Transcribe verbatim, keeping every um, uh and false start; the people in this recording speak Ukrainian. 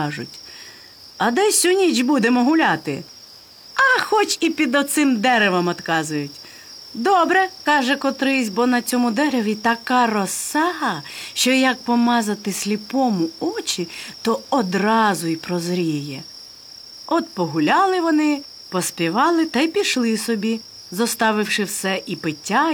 кажуть: «А де сю ніч будемо гуляти?» «А хоч і під оцим деревом», – отказують. «Добре», – каже котрийсь, «бо на цьому дереві така роса, що як помазати сліпому очі, то одразу й прозріє». От погуляли вони, поспівали та й пішли собі, зоставивши все і пиття,